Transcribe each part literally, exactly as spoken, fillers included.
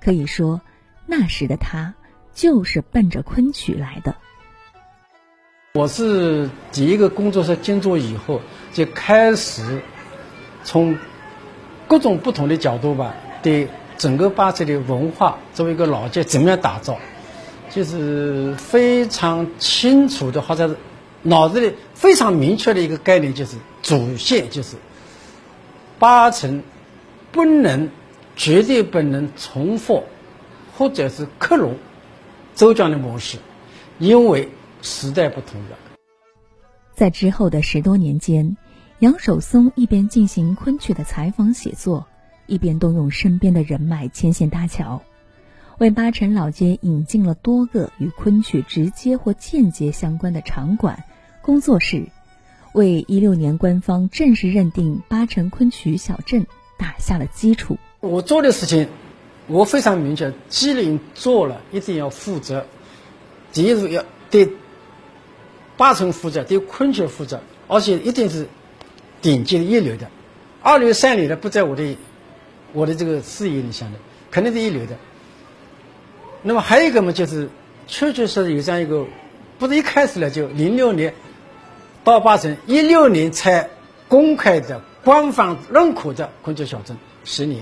可以说那时的他就是奔着昆曲来的。 我是第一个工作室进驻以后，就开始从各种不同的角度吧，对整个巴塞的文化作为一个老街怎么样打造，就是非常清楚的，或者是脑子里非常明确的一个概念，就是主线就是八成不能绝对不能重复或者是克隆周庄的模式，因为时代不同了。 在之后的十多年间，杨守松一边进行昆曲的采访写作，一边动用身边的人脉牵线搭桥，为八成老街引进了多个与昆曲直接或间接相关的场馆、工作室，为一六年官方正式认定八成昆曲小镇打下了基础。 我做的事情我非常明确，既然做了一定要负责，第一是要对八成负责，对昆曲负责，而且一定是顶级的一流的，二流三流的不在我的我的这个视野里想的，肯定是一流的。那么还有一个嘛，就是确确实实有这样一个，不是一开始了就零六年到八成，一六年才公开的官方认可的昆曲小镇，十年。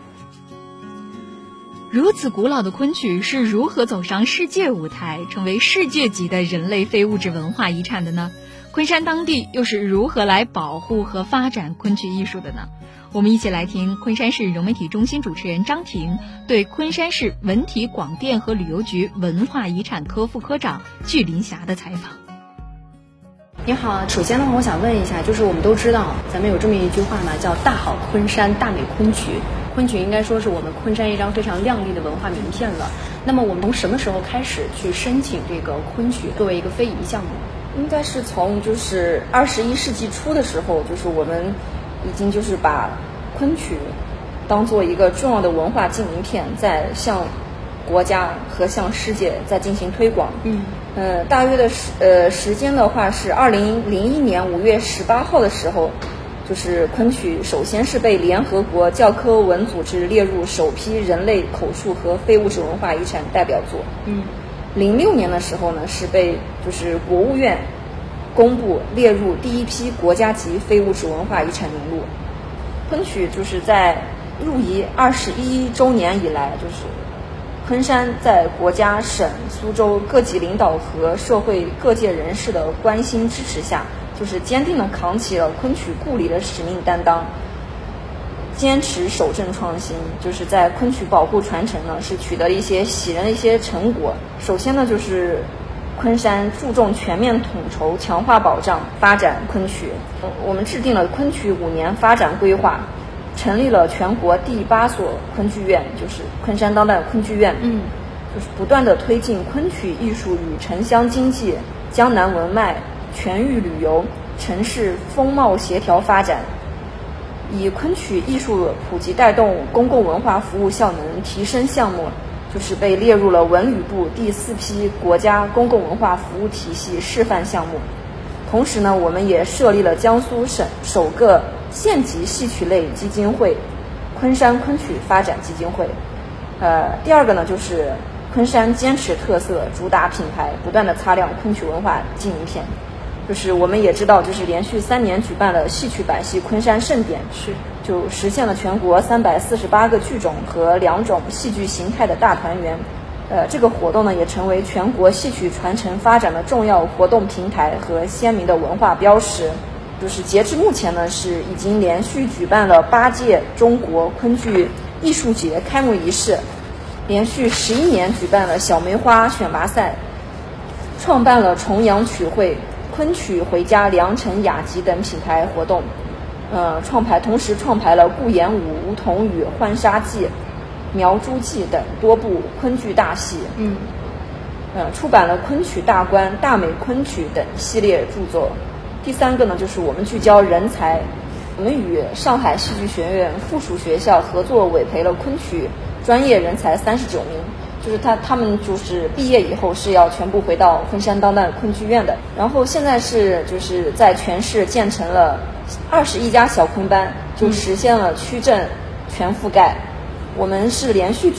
如此古老的昆曲是如何走上世界舞台，成为世界级的人类非物质文化遗产的呢？昆山当地又是如何来保护和发展昆曲艺术的呢？我们一起来听昆山市融媒体中心主持人张婷对昆山市文体广电和旅游局文化遗产科副科长巨林霞的采访。 你好，首先呢，我想问一下，就是我们都知道咱们有这么一句话嘛，叫大好昆山，大美昆曲。昆曲应该说是我们昆山一张非常亮丽的文化名片了。那么我们从什么时候开始去申请这个昆曲作为一个非遗项目？ 应该是从就是二十一世纪初的时候，就是我们已经就是把昆曲当做一个重要的文化纪名片，在向国家和向世界在进行推广。 嗯， 呃，大约的时呃时间的话是二零零一年五月十八号的时候，就是昆曲首先是被联合国教科文组织列入首批人类口述和非物质文化遗产代表作。 嗯， 零六年的时候呢，是被就是国务院公布列入第一批国家级非物质文化遗产名录。昆曲就是在入遗二十一周年以来，就是昆山在国家、省、苏州各级领导和社会各界人士的关心支持下，就是坚定地扛起了昆曲故里的使命担当，坚持守正创新，就是在昆曲保护传承呢是取得了一些喜人的一些成果。首先呢，就是昆山注重全面统筹强化保障发展昆曲，我们制定了昆曲五年发展规划，成立了全国第八所昆剧院，就是昆山当代昆剧院。 嗯， 就是不断地推进昆曲艺术与城乡经济、江南文脉、全域旅游、城市风貌协调发展，以昆曲艺术普及带动公共文化服务效能提升项目，就是被列入了文旅部第四批国家公共文化服务体系示范项目。同时呢，我们也设立了江苏省首个县级戏曲类基金会——昆山昆曲发展基金会。呃，第二个呢，就是昆山坚持特色，主打品牌，不断的擦亮昆曲文化纪名片。就是我们也知道，就是连续三年举办了戏曲百戏昆山盛典， 是就实现了全国三百四十八个剧种和两种戏剧形态的大团圆。呃，这个活动呢，也成为全国戏曲传承发展的重要活动平台和鲜明的文化标识。就是截至目前呢，是已经连续举办了八届中国昆剧艺术节开幕仪式，连续十一年举办了小梅花选拔赛，创办了重阳曲会、昆曲回家、良辰雅集等品牌活动。呃，创排同时创排了顾炎武、梧桐雨、浣纱记、苗珠记等多部昆剧大戏。 嗯， 呃，出版了昆曲大观、大美昆曲等系列著作。第三个呢，就是我们聚焦人才，我们与上海戏剧学院附属学校合作委培了昆曲专业人才三十九名，就是他他们就是毕业以后是要全部回到昆山当代昆剧院的。然后现在是就是在全市建成了二十一家小昆班，就实现了区镇全覆盖。我们是连续